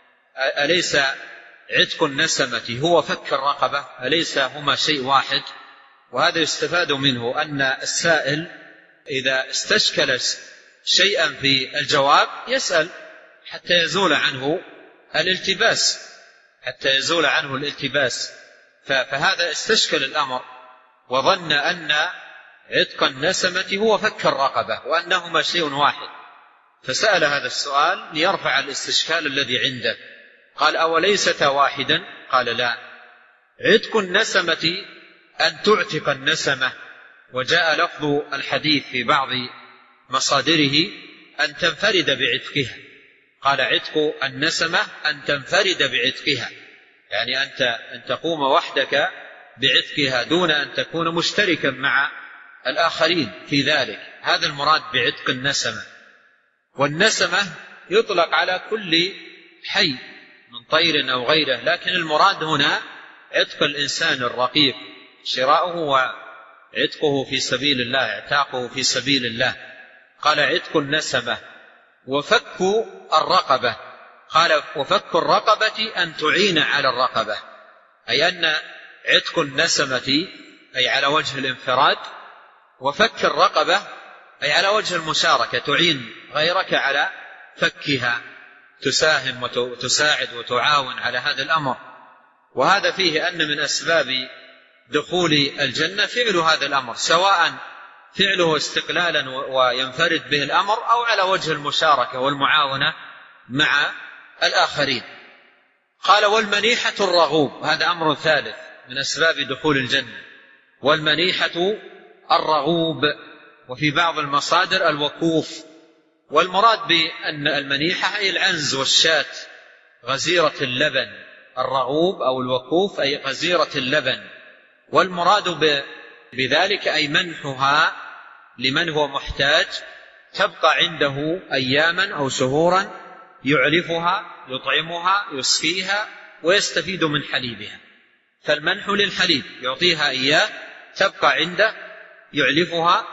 أليس عتق النسمة هو فك الرقبة؟ أليس هما شيء واحد؟ وهذا يستفاد منه أن السائل إذا استشكل شيئا في الجواب يسأل حتى يزول عنه الالتباس، حتى يزول عنه الالتباس. فهذا استشكل الأمر وظن أن عتق النسمة هو فك الرقبة وأنهما شيء واحد، فسأل هذا السؤال ليرفع الاستشكال الذي عنده. قال: أوليست واحدا؟ قال: لا. عتق النسمة أن تعتق النسمة، وجاء لفظ الحديث في بعض مصادره أن تنفرد بعتقها. قال: عتق النسمة أن تنفرد بعتقها، يعني أن تقوم وحدك بعتقها دون أن تكون مشتركا مع الآخرين في ذلك. هذا المراد بعتق النسمة. والنسمة يطلق على كل حي من طير أو غيره، لكن المراد هنا عتق الإنسان الرقيق، شراؤه وعتقه في سبيل الله، اعتاقه في سبيل الله. قال: عتق النسمة وفك الرقبة. قال: وفك الرقبة أن تعين على الرقبة، أي أن عتق النسمة أي على وجه الانفراد، وفك الرقبة أي على وجه المشاركة، تعين غيرك على فكها، تساهم وتساعد وتعاون على هذا الأمر. وهذا فيه أن من أسباب دخول الجنة فعل هذا الأمر، سواء فعله استقلالا وينفرد به الأمر، أو على وجه المشاركة والمعاونة مع الآخرين. قال: والمنيحة الرغوب. هذا أمر ثالث من أسباب دخول الجنة، والمنيحة الرغوب. وفي بعض المصادر الوقوف. والمراد بأن المنيحة أي العنز والشاة غزيرة اللبن، الرغوب أو الوقوف أي غزيرة اللبن. والمراد بذلك أي منحها لمن هو محتاج، تبقى عنده أياما أو شهورا، يعلفها، يطعمها، يسقيها، ويستفيد من حليبها. فالمنح للحليب، يعطيها إياه، تبقى عنده، يعلفها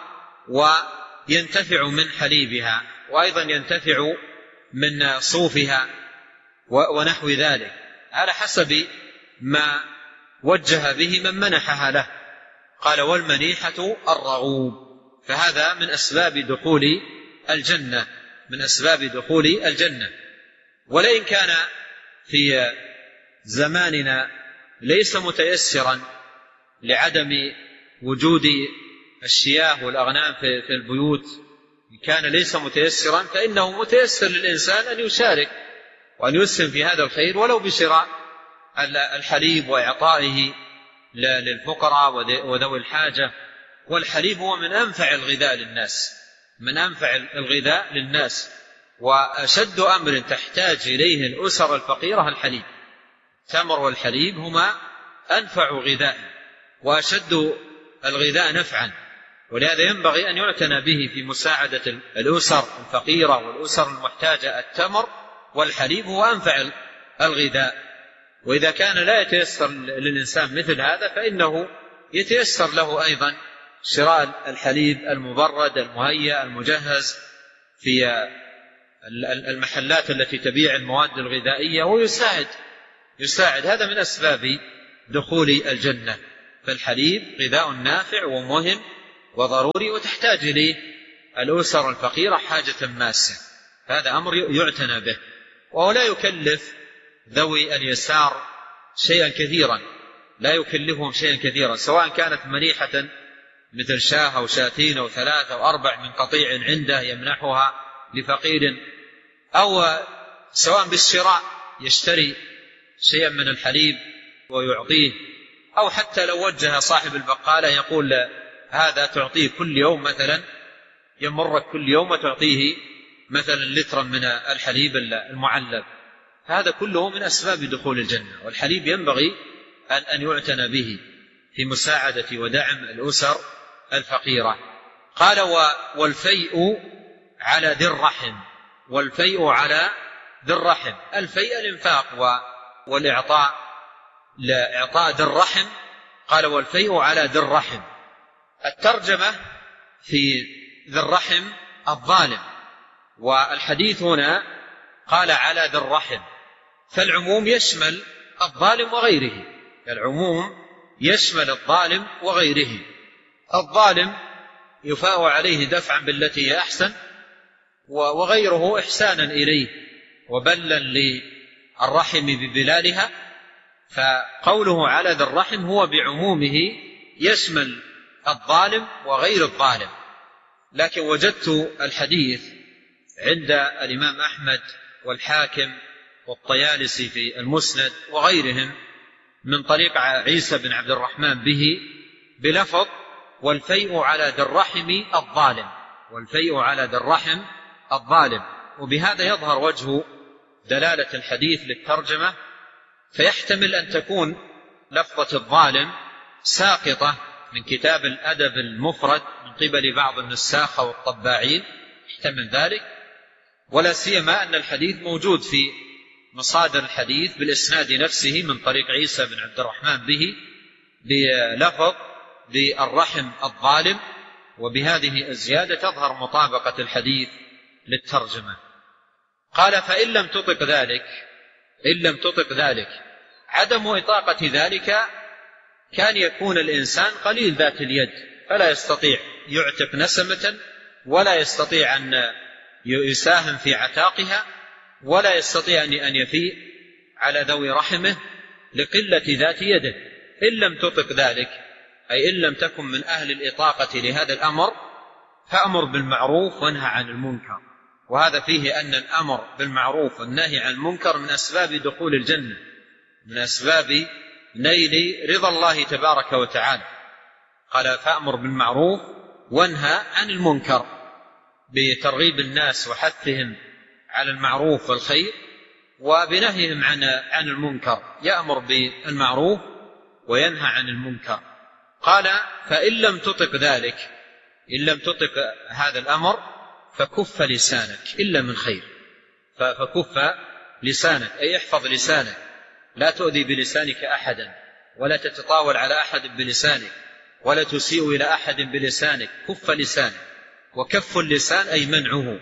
وينتفع من حليبها، وأيضا ينتفع من صوفها ونحو ذلك، على حسب ما وجه به من منحها له. قال: والمنيحة الرغوب. فهذا من أسباب دخول الجنة، من أسباب دخول الجنة. ولئن كان في زماننا ليس متيسرا لعدم وجود الشياه والأغنام في البيوت، إن كان ليس متيسرا فإنه متيسر للإنسان أن يشارك وأن يسهم في هذا الخير، ولو بشراء الحليب وإعطائه للفقراء وذوي الحاجة. والحليب هو من أنفع الغذاء للناس، من أنفع الغذاء للناس، وأشد أمر تحتاج إليه الأسر الفقيرة الحليب. التمر والحليب هما أنفع غذاء وأشد الغذاء نفعا، ولهذا ينبغي أن يعتنى به في مساعدة الأسر الفقيرة والأسر المحتاجة. التمر والحليب هو أنفع الغذاء. وإذا كان لا يتيسر للإنسان مثل هذا فإنه يتيسر له أيضا شراء الحليب المبرد المهيأ المجهز في المحلات التي تبيع المواد الغذائية، ويساعد. هذا من أسباب دخول الجنة. فالحليب غذاء نافع ومهم وضروري، وتحتاج إليه الأسر الفقيرة حاجة ماسة. هذا أمر يعتنى به، وهو لا يكلف ذوي اليسار شيئا كثيرا، لا يكلفهم شيئا كثيرا، سواء كانت منيحة مثل شاة أو شاتين أو 3 أو 4 من قطيع عنده يمنحها لفقير، أو سواء بالشراء يشتري شيئا من الحليب ويعطيه، أو حتى لو وجه صاحب البقالة يقول هذا تعطيه كل يوم، مثلا يمرك كل يوم وتعطيه مثلا لترا من الحليب المعلب، هذا كله من أسباب دخول الجنة. والحليب ينبغي أن يعتنى به في مساعدة ودعم الأسر الفقيرة. قال والفيء على ذي الرحم. والفيء على ذي الرحم، الفيء الإنفاق والإعطاء لإعطاء ذي الرحم. قال والفيء على ذي الرحم. الترجمة في ذي الرحم الظالم، والحديث هنا قال على ذي الرحم، فالعموم يشمل الظالم وغيره، العموم يشمل الظالم وغيره. الظالم يفاء عليه دفعا بالتي هي أحسن، وغيره إحسانا إليه وبلا للرحم ببلالها. فقوله على ذي الرحم هو بعمومه يشمل الظالم وغير الظالم. لكن وجدت الحديث عند الإمام أحمد والحاكم والطيالسي في المسند وغيرهم من طريق عيسى بن عبد الرحمن به بلفظ والفيء على ذي الرحم الظالم، والفيء على ذي الرحم الظالم. وبهذا يظهر وجه دلالة الحديث للترجمة، فيحتمل أن تكون لفظة الظالم ساقطة من كتاب الأدب المفرد من قبل بعض النساخ والطباعين، يحتمل ذلك، ولا سيما أن الحديث موجود في مصادر الحديث بالإسناد نفسه من طريق عيسى بن عبد الرحمن به بلفظ ذي الرحم الظالم. وبهذه الزيادة تظهر مطابقة الحديث للترجمة. قال فإن لم تطق ذلك، إن لم تطق ذلك، عدم إطاقة ذلك كان يكون الإنسان قليل ذات اليد، فلا يستطيع يعتق نسمة، ولا يستطيع أن يساهم في عتاقها، ولا يستطيع أن يفيء على ذوي رحمه لقلة ذات يده. إن لم تطق ذلك، أي إن لم تكن من أهل الإطاقة لهذا الأمر، فأمر بالمعروف وانهى عن المنكر. وهذا فيه أن الأمر بالمعروف والنهي عن المنكر من أسباب دخول الجنة، من أسباب نيل رضا الله تبارك وتعالى. قال فأمر بالمعروف وانهى عن المنكر، بترغيب الناس وحثهم على المعروف والخير، وبنهيهم عن المنكر، يأمر بالمعروف وينهى عن المنكر. قال فإن لم تطق ذلك، إن لم تطق هذا الأمر فكف لسانك إلا من خير. فكف لسانك أي احفظ لسانك، لا تؤذي بلسانك أحدا، ولا تتطاول على أحد بلسانك، ولا تسيء إلى أحد بلسانك. كف لسانك، وكف اللسان أي منعه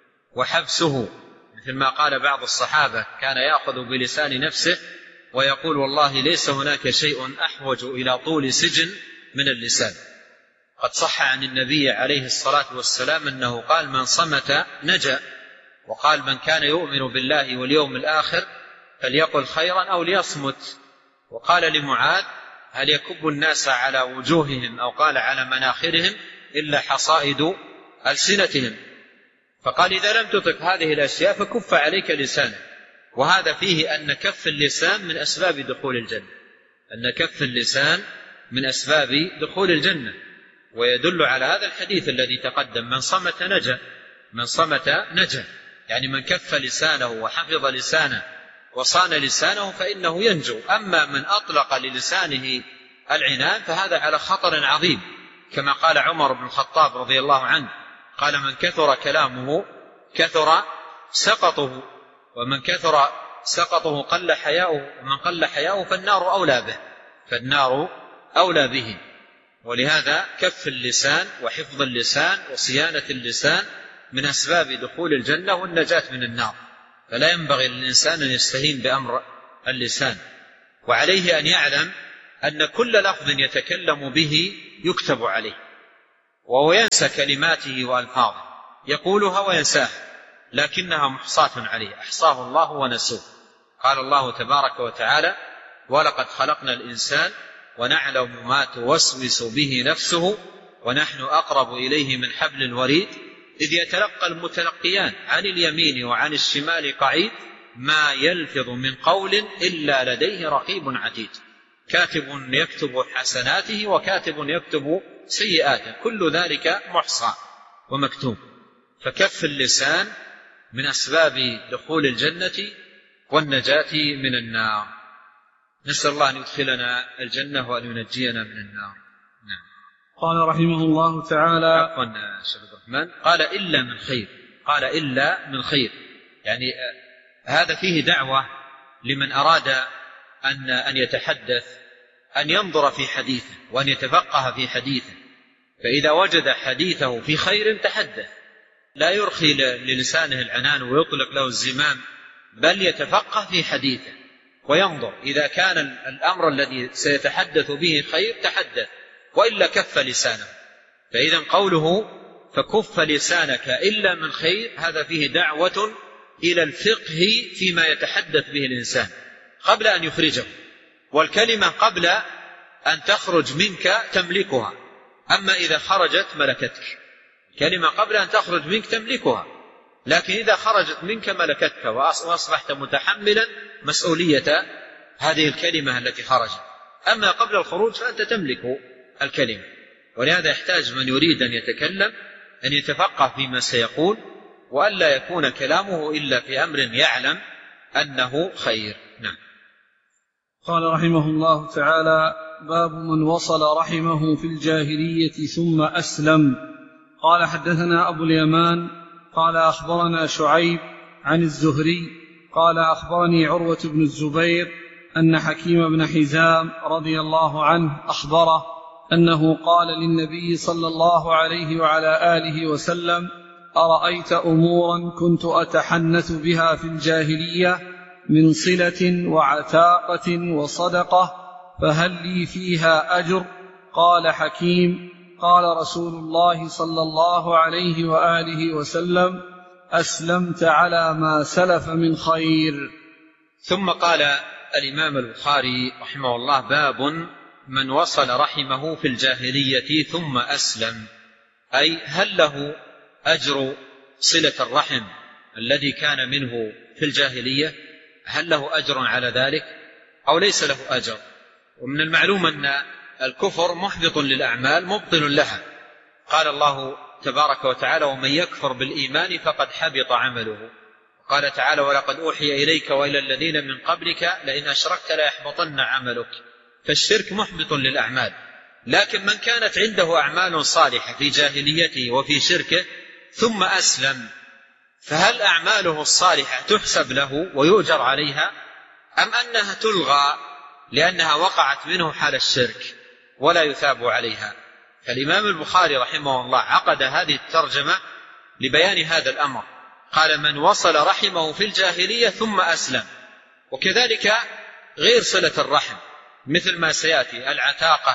وحبسه، مثل ما قال بعض الصحابة كان يأخذ بلسان نفسه ويقول والله ليس هناك شيء أحوج إلى طول سجن من اللسان. قد صح عن النبي عليه الصلاة والسلام أنه قال من صمت نجا، وقال من كان يؤمن بالله واليوم الآخر فليقل خيرا أو ليصمت. وقال لمعاذ هل يكب الناس على وجوههم أو قال على مناخرهم إلا حصائد ألسنتهم. فقال إذا لم تطق هذه الأشياء فكف عليك لسانك. وهذا فيه أن كف اللسان من أسباب دخول الجنة، أن كف اللسان من أسباب دخول الجنة. ويدل على هذا الحديث الذي تقدم من صمت نجا، من صمت نجا، يعني من كف لسانه وحفظ لسانه وصان لسانه فإنه ينجو. أما من أطلق للسانه العنان فهذا على خطر عظيم، كما قال عمر بن الخطاب رضي الله عنه قال من كثر كلامه كثر سقطه، ومن كثر سقطه قل حياؤه، ومن قل حياؤه فالنار أولى به، فالنار أولى به. ولهذا كف اللسان وحفظ اللسان وصيانة اللسان من أسباب دخول الجنة والنجاة من النار. فلا ينبغي للإنسان أن يستهين بأمر اللسان، وعليه أن يعلم أن كل لفظ يتكلم به يكتب عليه، وهو ينسى كلماته وألفاظه، يقولها وينساها، لكنها محصاة عليه، أحصاه الله ونسوه. قال الله تبارك وتعالى: ولقد خلقنا الإنسان ونعلم ما توسوس به نفسه ونحن أقرب إليه من حبل الوريد إذ يتلقى المتلقيان عن اليمين وعن الشمال قعيد ما يلفظ من قول إلا لديه رقيب عتيد. كاتب يكتب حسناته وكاتب يكتب سيئاته، كل ذلك محصى ومكتوب. فكف اللسان من أسباب دخول الجنة والنجاة من النار. نسأل الله أن يدخلنا الجنة وأن ينجينا من النار. نعم. قال رحمه الله تعالى: عفوا شيخ عبد الرحمن، قال إلا من خير، قال إلا من خير، يعني هذا فيه دعوة لمن أراد أن يتحدث أن ينظر في حديثه وأن يتفقه في حديثه، فإذا وجد حديثه في خير تحدث، لا يرخي للسانه العنان ويطلق له الزمام، بل يتفقه في حديثه وينظر. إذا كان الأمر الذي سيتحدث به خير تحدث، وإلا كف لسانه. فإذا قوله فكف لسانك إلا من خير هذا فيه دعوة إلى الفقه فيما يتحدث به الإنسان قبل أن يخرجه، والكلمة قبل أن تخرج منك تملكها، أما إذا خرجت ملكتك. كلمة قبل أن تخرج منك تملكها، لكن إذا خرجت منك ملكتك وأصبحت متحملا مسؤولية هذه الكلمة التي خرجت. أما قبل الخروج فأنت تملك الكلمة. ولهذا يحتاج من يريد أن يتكلم أن يتفقه فيما سيقول، وألا يكون كلامه إلا في أمر يعلم أنه خير. نعم. قال رحمه الله تعالى: باب من وصل رحمه في الجاهلية ثم أسلم. قال: حدثنا أبو اليمان قال أخبرنا شعيب عن الزهري قال أخبرني عروة بن الزبير أن حكيم بن حزام رضي الله عنه أخبره أنه قال للنبي صلى الله عليه وعلى آله وسلم: أرأيت أمورا كنت أتحنث بها في الجاهلية من صلة وعتاقة وصدقة، فهل لي فيها أجر؟ قال حكيم: قال رسول الله صلى الله عليه وآله وسلم: أسلمت على ما سلف من خير. ثم قال الإمام البخاري رحمه الله: باب من وصل رحمه في الجاهلية ثم أسلم، أي هل له أجر صلة الرحم الذي كان منه في الجاهلية؟ هل له أجر على ذلك أو ليس له أجر؟ ومن المعلوم أن الكفر محبط للأعمال مبطل لها. قال الله تبارك وتعالى: ومن يكفر بالإيمان فقد حبط عمله. قال تعالى: ولقد أوحي إليك وإلى الذين من قبلك لئن أشركت ليحبطن عملك. فالشرك محبط للأعمال. لكن من كانت عنده أعمال صالحة في جاهليته وفي شركه ثم أسلم، فهل أعماله الصالحة تحسب له ويؤجر عليها، أم أنها تلغى لأنها وقعت منه حال الشرك ولا يثاب عليها؟ فالإمام البخاري رحمه الله عقد هذه الترجمة لبيان هذا الأمر. قال: من وصل رحمه في الجاهلية ثم أسلم. وكذلك غير صلة الرحم مثل ما سيأتي، العتاقة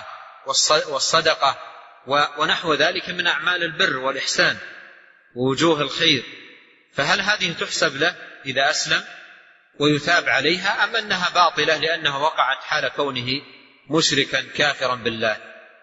والصدقة ونحو ذلك من أعمال البر والإحسان ووجوه الخير، فهل هذه تحسب له إذا أسلم ويثاب عليها، أم أنها باطلة لأنها وقعت حال كونه مشركا كافرا بالله؟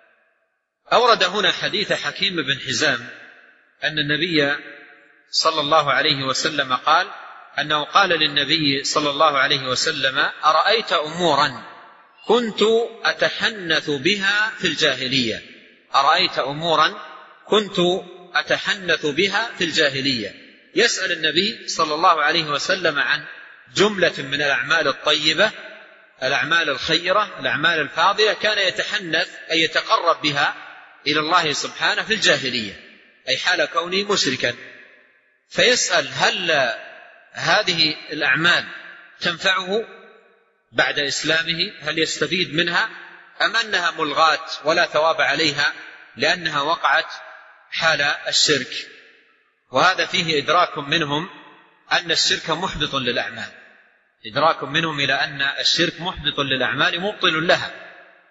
أورد هنا حديث حكيم بن حزام أن النبي صلى الله عليه وسلم قال أنه قال للنبي صلى الله عليه وسلم: أرأيت أمورا كنت أتحنث بها في الجاهلية. أرأيت أمورا كنت أتحنث بها في الجاهلية. يسأل النبي صلى الله عليه وسلم عن جملة من الأعمال الطيبة، الأعمال الخيرة، الأعمال الفاضلة، كان يتحنث أي يتقرب بها إلى الله سبحانه في الجاهلية، أي حال كونه مشركا. فيسأل: هل هذه الأعمال تنفعه بعد إسلامه؟ هل يستفيد منها، أم أنها ملغاة ولا ثواب عليها لأنها وقعت حال الشرك؟ وهذا فيه إدراك منهم أن الشرك محبط للأعمال، إدراك منهم إلى أن الشرك محبط للأعمال مبطل لها،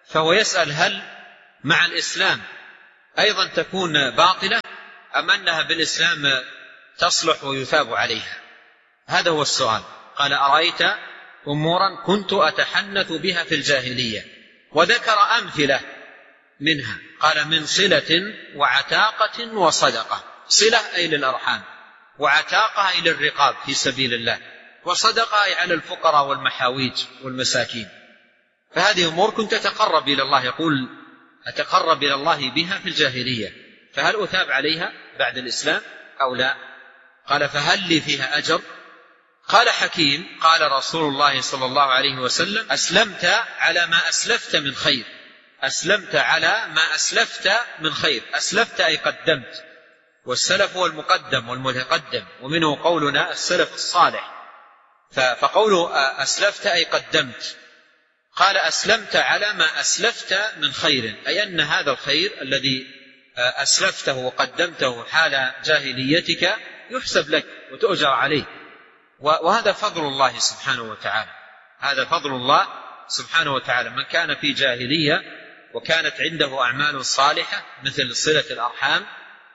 فهو يسأل هل مع الإسلام أيضا تكون باطلة أم أنها بالإسلام تصلح ويثاب عليها؟ هذا هو السؤال. قال أرأيت أمورا كنت أتحنث بها في الجاهلية، وذكر أمثلة منها. قال من صلة وعتاقة وصدقة. صلة أي للأرحام، وعتاقة أي للرقاب في سبيل الله، وصدقة أي على الفقراء والمحاويج والمساكين. فهذه أمور كنت أتقرب إلى الله، يقول أتقرب إلى الله بها في الجاهلية، فهل أثاب عليها بعد الإسلام أو لا؟ قال فهل لي فيها أجر؟ قال حكيم قال رسول الله صلى الله عليه وسلم أسلمت على ما أسلفت من خير. أسلمت على ما أسلفت من خير. أسلفت أي قدمت، والسلف هو المقدم والمتقدم، ومنه قولنا السلف الصالح. فقوله أسلفت أي قدمت. قال أسلمت على ما أسلفت من خير، أي أن هذا الخير الذي أسلفته وقدمته حال جاهليتك يحسب لك وتؤجر عليه. وهذا فضل الله سبحانه وتعالى. هذا فضل الله سبحانه وتعالى. من كان في جاهلية وكانت عنده أعمال صالحة مثل صلة الأرحام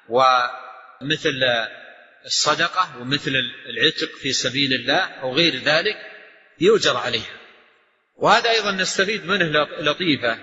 ومثل الصدقة ومثل العتق في سبيل الله أو غير ذلك يؤجر عليها. وهذا أيضا نستفيد منه لطيفة،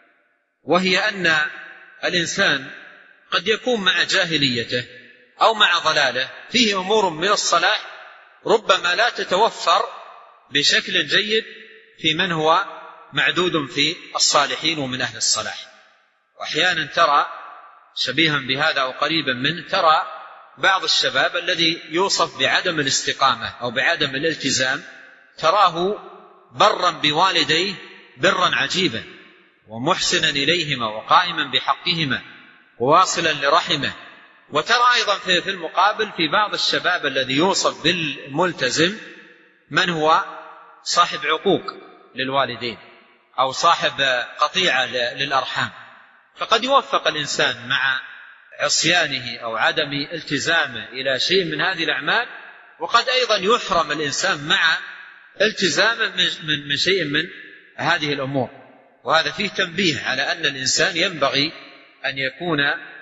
وهي أن الإنسان قد يكون مع جاهليته أو مع ضلاله فيه أمور من الصلاح ربما لا تتوفر بشكل جيد في من هو معدود في الصالحين ومن أهل الصلاح. وأحيانا ترى شبيها بهذا أو قريبا منه، ترى بعض الشباب الذي يوصف بعدم الاستقامة أو بعدم الالتزام، تراه برا بوالديه برا عجيبا، ومحسنا إليهما وقائما بحقهما وواصلا لرحمه. وترى أيضا في المقابل في بعض الشباب الذي يوصف بالملتزم من هو صاحب عقوق للوالدين أو صاحب قطيعة للأرحام. فقد يوفق الإنسان مع عصيانه أو عدم التزامه إلى شيء من هذه الأعمال، وقد أيضا يحرم الإنسان مع التزامه من شيء من هذه الأمور. وهذا فيه تنبيه على أن الإنسان ينبغي أن يكون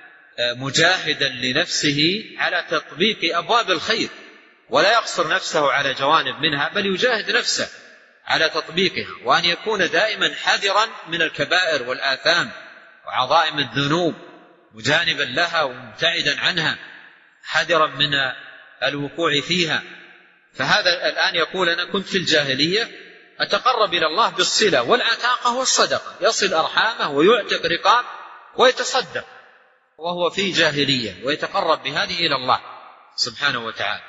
مجاهدا لنفسه على تطبيق أبواب الخير، ولا يقصر نفسه على جوانب منها، بل يجاهد نفسه على تطبيقها، وأن يكون دائما حذرا من الكبائر والآثام وعظائم الذنوب، مجانبا لها ومبتعدا عنها، حذرا من الوقوع فيها. فهذا الآن يقول أنا كنت في الجاهلية أتقرب إلى الله بالصلة والعتاقة والصدقة، يصل أرحامه ويعتق رقاب ويتصدق وهو في جاهلية، ويتقرب بهذه إلى الله سبحانه وتعالى.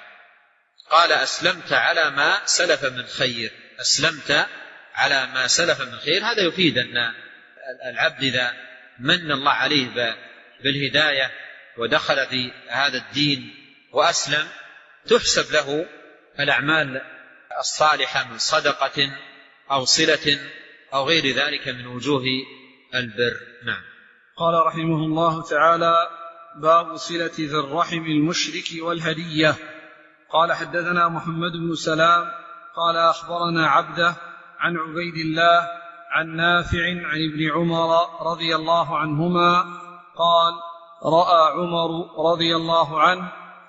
قال أسلمت على ما سلف من خير. أسلمت على ما سلف من خير، هذا يفيد أن العبد إذا من الله عليه بالهداية ودخل في هذا الدين وأسلم تحسب له الأعمال الصالحة من صدقة أو صلة أو غير ذلك من وجوه البر. نعم. قال رحمه الله تعالى: باب صلة ذي الرحم المشرك والهدية. قال حدثنا محمد بن سلام قال أخبرنا عبده عن عبيد الله عن نافع عن ابن عمر رضي الله عنهما قال: رأى عمر رضي الله عنه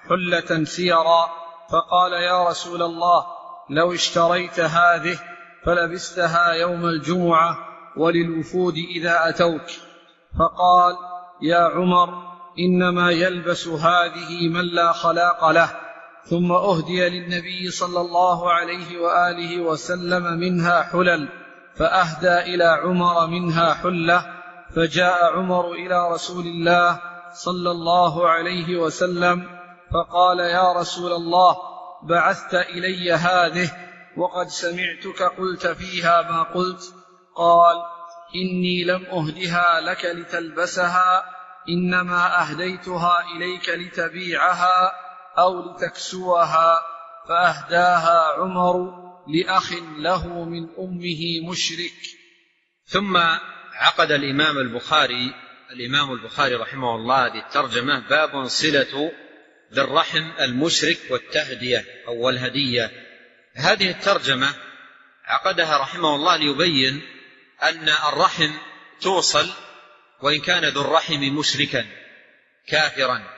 حلة سيرا فقال: يا رسول الله، لو اشتريت هذه فلبستها يوم الجمعة وللوفود إذا أتوك. فقال: يا عمر، إنما يلبس هذه من لا خلاق له. ثم أهدي للنبي صلى الله عليه وآله وسلم منها حلل، فأهدى إلى عمر منها حلة. فجاء عمر إلى رسول الله صلى الله عليه وسلم فقال: يا رسول الله، بعثت إلي هذه وقد سمعتك قلت فيها ما قلت. قال: إني لم أهدها لك لتلبسها، إنما أهديتها إليك لتبيعها أو لتكسوها. فأهداها عمر لأخ له من أمه مشرك. ثم عقد الإمام البخاري رحمه الله هذه الترجمة: باب صلة ذي الرحم المشرك والتهدية أو الهدية. هذه الترجمة عقدها رحمه الله ليبين أن الرحم توصل وإن كان ذو الرحم مشركا كافرا